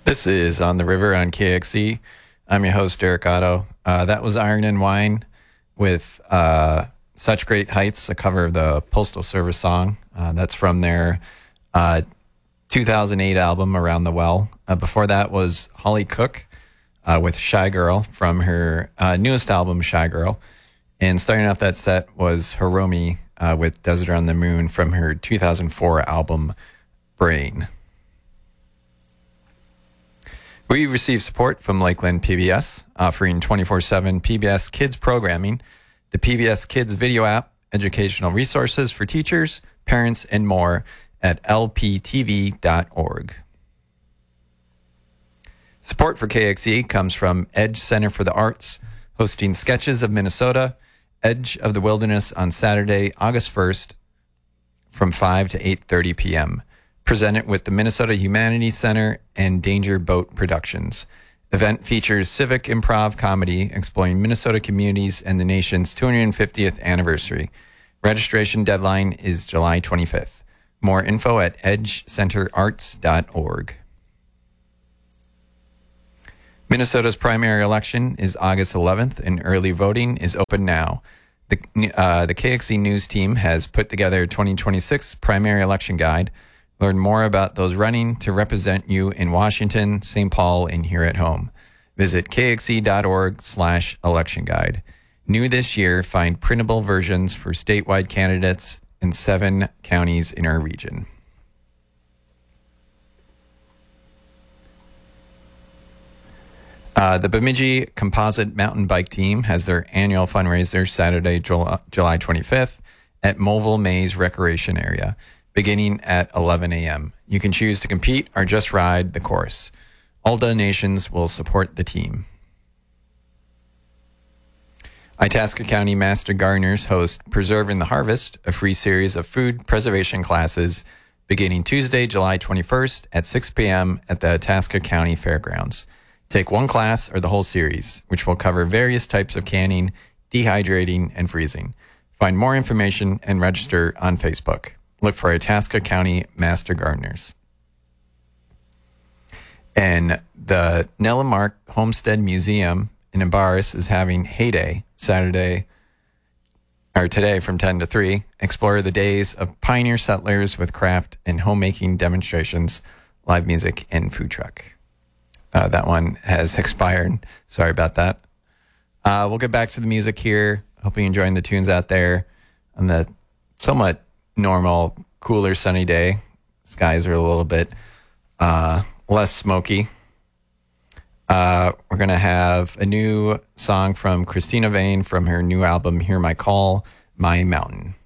This is On the River on KXC. I'm your host, Derek Otto. That was Iron and Wine with Such Great Heights, a cover of the Postal Service song. That's from their 2008 album, Around the Well. Before that was Holly Cook with Shy Girl from her newest album, Shy Girl. And starting off that set was Hiromi with Desert on the Moon from her 2004 album, Brain. We receive support from Lakeland PBS, offering 24/7 PBS Kids programming, the PBS Kids video app, educational resources for teachers, parents, and more at lptv.org. Support for KXE comes from Edge Center for the Arts, hosting Sketches of Minnesota, Edge of the Wilderness on Saturday, August 1st from 5 to 8:30 p.m., presented with the Minnesota Humanities Center and Danger Boat Productions. Event features civic improv comedy exploring Minnesota communities and the nation's 250th anniversary. Registration deadline is July 25th. More info at edgecenterarts.org. Minnesota's primary election is August 11th, and early voting is open now. The KXC News team has put together a 2026 primary election guide. Learn more about those running to represent you in Washington, St. Paul, and here at home. Visit kxe.org/election guide. New this year, find printable versions for statewide candidates in 7 counties in our region. The Bemidji Composite Mountain Bike Team has their annual fundraiser Saturday, July 25th at Moville Maze Recreation Area, beginning at 11 a.m. You can choose to compete or just ride the course. All donations will support the team. Itasca County Master Gardeners host Preserving the Harvest, a free series of food preservation classes beginning Tuesday, July 21st at 6 p.m. at the Itasca County Fairgrounds. Take one class or the whole series, which will cover various types of canning, dehydrating, and freezing. Find more information and register on Facebook. Look for Itasca County Master Gardeners. And the Nella Mark Homestead Museum in Embarras is having Heyday today from 10 to 3. Explore the days of pioneer settlers with craft and homemaking demonstrations, live music, and food truck. That one has expired. Sorry about that. We'll get back to the music here. Hope you're enjoying the tunes out there on the somewhat normal, cooler, sunny day. Skies are a little bit less smoky. We're going to have a new song from Christina Vane from her new album, Hear My Call, My Mountain.